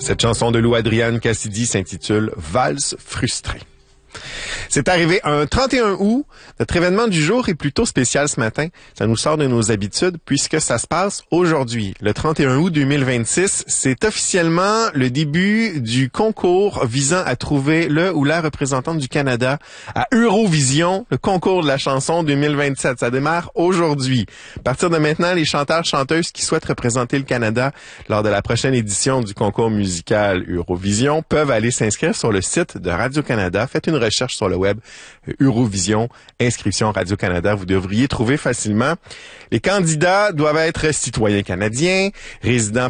Cette chanson de Lou Adrian Cassidy s'intitule « Valse frustrée ». C'est arrivé un 31 août. Notre événement du jour est plutôt spécial ce matin. Ça nous sort de nos habitudes puisque ça se passe aujourd'hui. Le 31 août 2026, c'est officiellement le début du concours visant à trouver le ou la représentante du Canada à Eurovision, le concours de la chanson 2027. Ça démarre aujourd'hui. À partir de maintenant, les chanteurs-chanteuses qui souhaitent représenter le Canada lors de la prochaine édition du concours musical Eurovision peuvent aller s'inscrire sur le site de Radio-Canada. Faites une recherche sur le web Eurovision, inscription Radio-Canada. Vous devriez trouver facilement. Les candidats doivent être citoyens canadiens, résidents